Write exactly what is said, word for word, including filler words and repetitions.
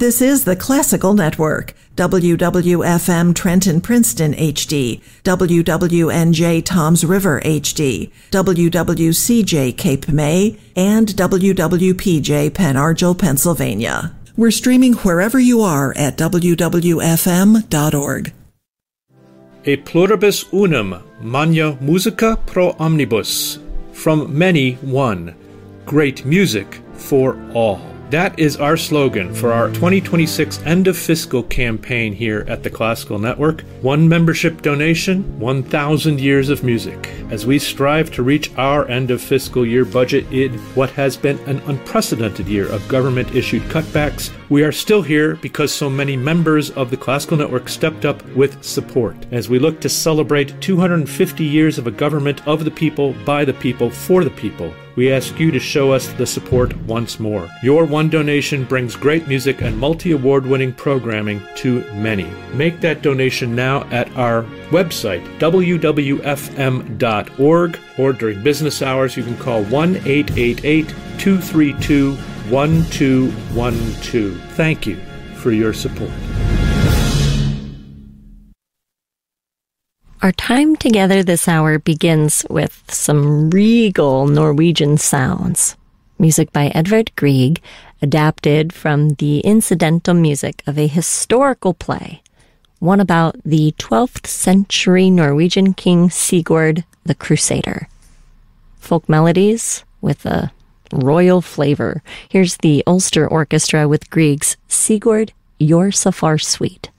This is the Classical Network, W W F M Trenton Princeton H D, W W N J Toms River H D, W W C J Cape May, and W W P J Pen Argyl, Pennsylvania. We're streaming wherever you are at w w f m dot org. E pluribus unum, magna musica pro omnibus. From many, one. Great music for all. That is our slogan for our twenty twenty-six end of fiscal campaign here at the Classical Network. One membership donation, one thousand years of music. As we strive to reach our end of fiscal year budget in what has been an unprecedented year of government-issued cutbacks, we are still here because so many members of the Classical Network stepped up with support. As we look to celebrate two hundred fifty years of a government of the people, by the people, for the people, we ask you to show us the support once more. Your one donation brings great music and multi-award-winning programming to many. Make that donation now at our website, w w f m dot org, or during business hours you can call one eight eight eight, two three two, one two one two. Thank you for your support. Our time together this hour begins with some regal Norwegian sounds. Music by Edvard Grieg, adapted from the incidental music of a historical play, one about the twelfth century Norwegian king Sigurd the Crusader. Folk melodies with a royal flavor. Here's the Ulster Orchestra with Grieg's Sigurd, You're So Far Sweet.